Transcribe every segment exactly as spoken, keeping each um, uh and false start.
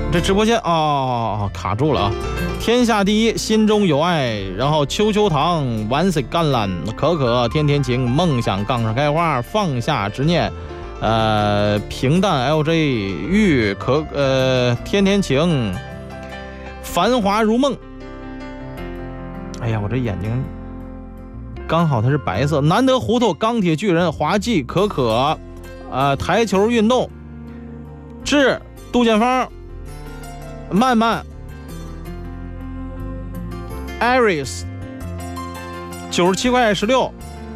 这直播间哦卡住了啊！天下第一，心中有爱，然后秋秋糖，玩水甘蓝，可可天天情，梦想杠上开花，放下执念，呃，平淡 L J 玉可呃天天情，繁华如梦。哎呀，我这眼睛刚好它是白色，难得糊涂，钢铁巨人，滑稽可可，呃，台球运动，志杜建芳。慢慢 Aris 九十七块十六，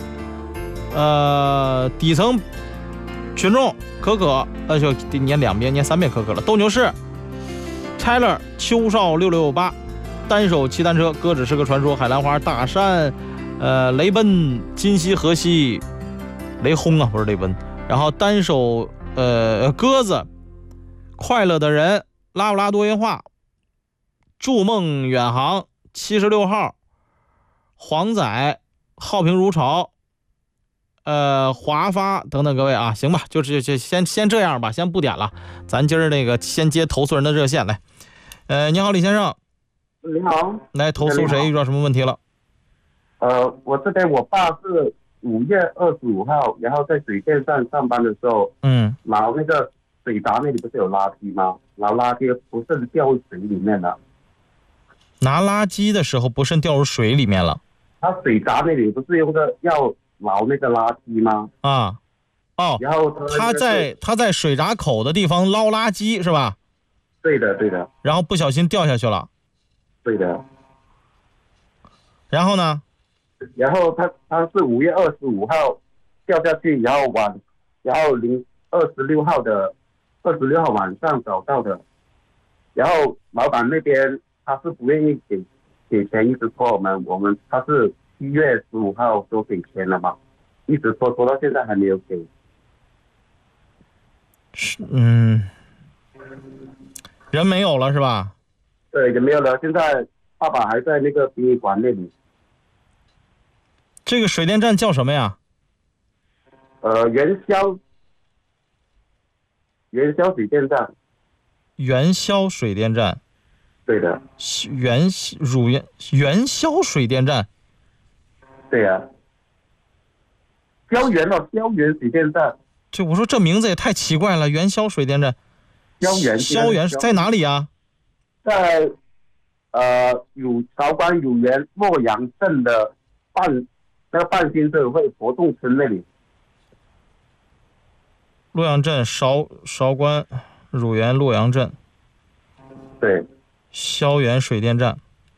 呃，底层群众可可，呃，就念两遍，念三遍可可了。斗牛士 Tyler 邱少六六八，单手骑单车，歌只是个传说。海兰花大山，呃，雷奔金溪河西，雷轰啊，不是雷奔。然后单手呃鸽子，快乐的人。拉布拉多元化，筑梦远航七十六号，黄仔好评如潮，呃华发等等各位啊，行吧，就是就先先这样吧，先不点了，咱今儿那个先接投诉人的热线来。呃，你好，李先生。 你好。 来投诉谁？遇到什么问题了？ 呃，我这边我爸是五月二十五号，然后在水电站上班的时候，嗯，然后那个水闸那里不是有垃圾吗？然后垃圾不慎掉入水里面了。 拿垃圾的时候不慎掉入水里面了。 他水闸那里不是用个要捞那个垃圾吗？ 啊，哦， 然后 他,、 他在他在水闸口的地方捞垃圾是吧？ 对的，对的。 然后不小心掉下去了。 对的。 然后呢？ 然后他他是五月二十五号掉下去，然后晚，然后零二十六号的。二十六号晚上找到的，然后老板那边他是不愿意给给钱，一直拖我们，我们他是七月十五号说给钱了嘛，一直拖拖到现在还没有给。 是嗯，人没有了是吧？ 对，人没有了，现在爸爸还在那个殡仪馆那里。 这个水电站叫什么呀？ 呃，元宵。元宵水电站。 元宵水电站。 对的。 元乳元元宵水电站。 对呀、啊。萧园了，萧园水电站。 对，我说这名字也太奇怪了，元宵水电站。 萧园。 萧园在哪里啊？ 在呃汝韶关汝源洛阳镇的半那个半新社会活动村那里。 洛阳镇韶韶关汝源洛阳镇。 对。 萧园水电站。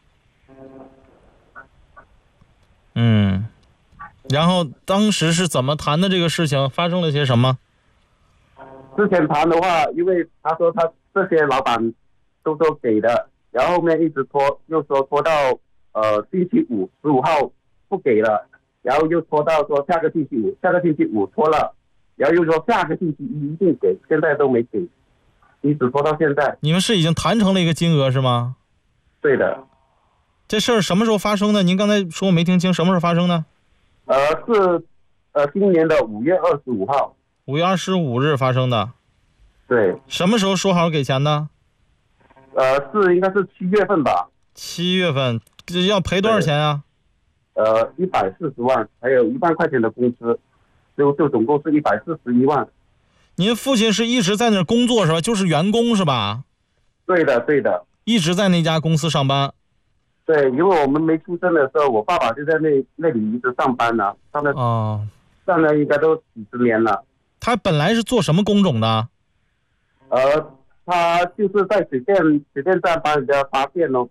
嗯，然后当时是怎么谈的这个事情？发生了些什么？ 之前谈的话，因为他说他这些老板都说给的，然后后面一直拖，又说拖到呃星期五十五号不给了，然后又拖到说下个星期五，下个星期五拖了。然后又说下个星期一一定给，现在都没给，一直拖到现在。 你们是已经谈成了一个金额是吗？ 对的。 这事儿什么时候发生的？您刚才说我没听清，什么时候发生的？ 呃，是呃今年的五月二十五号。 五月二十五日发生的。 对。 什么时候说好给钱的？ 呃，是应该是七月份吧。 七月份，这要赔多少钱啊？ 呃，一百四十万，还有一万块钱的工资。就就总共是一百四十一万。 您父亲是一直在那儿工作是吧？就是员工是吧？ 对的，对的。 一直在那家公司上班。 对，因为我们没出生的时候，我爸爸就在那那里一直上班呢、啊，上了哦， 上了应该都几十年了。 他本来是做什么工种的？ 呃，他就是在水电水电站帮人家发电哦。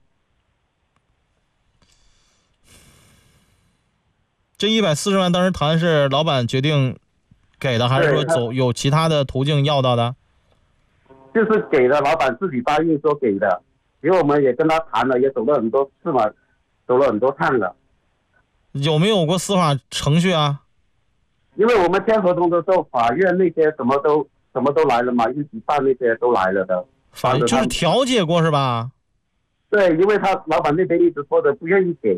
这一百四十万当时谈是老板决定给的，还是说走有其他的途径要到的？ 就是给的，老板自己答应说给的，因为我们也跟他谈了，也走了很多次嘛，走了很多趟了。 有没有过司法程序啊？ 因为我们签合同的时候，法院那些什么都什么都来了嘛，一级办那些都来了的。 法院就是调解过是吧？ 对，因为他老板那边一直说的不愿意给。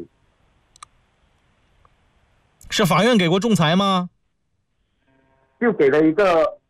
是法院给过仲裁吗？ 就给了一个